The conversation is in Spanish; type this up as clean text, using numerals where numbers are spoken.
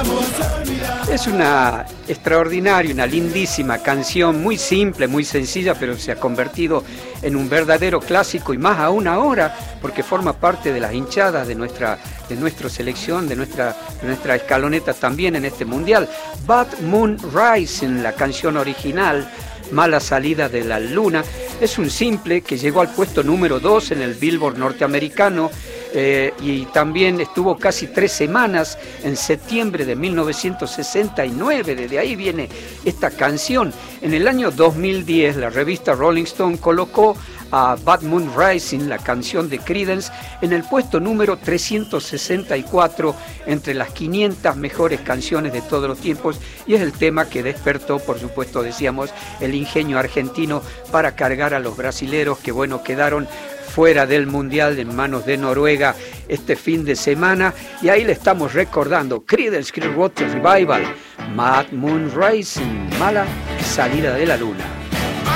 Es una extraordinaria, una lindísima canción, muy simple, muy sencilla, pero se ha convertido en un verdadero clásico y más aún ahora, porque forma parte de las hinchadas de nuestra selección, de nuestra escaloneta también en este mundial. Bad Moon Rising, la canción original, Mala salida de la luna, es un simple que llegó al puesto número 2 en el Billboard norteamericano. Y también estuvo casi 3 semanas en septiembre de 1969, desde ahí viene esta canción. En el año 2010 la revista Rolling Stone colocó a Bad Moon Rising, la canción de Creedence, en el puesto número 364 entre las 500 mejores canciones de todos los tiempos, y es el tema que despertó, por supuesto, decíamos, el ingenio argentino para cargar a los brasileros que, bueno, quedaron fuera del Mundial en manos de Noruega este fin de semana, y ahí le estamos recordando Creedence Clearwater Revival, Bad Moon Rising, Mala salida de la luna.